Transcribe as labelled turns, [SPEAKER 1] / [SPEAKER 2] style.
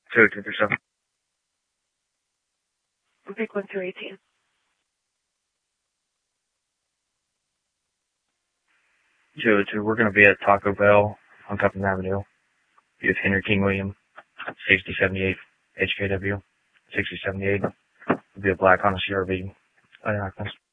[SPEAKER 1] 227.
[SPEAKER 2] Big 1318.
[SPEAKER 1] 202, we're going to be at Taco Bell on Cupping Avenue. Be with Henry King William, 6078 HKW, 6078. It'll be a black Honda CRV.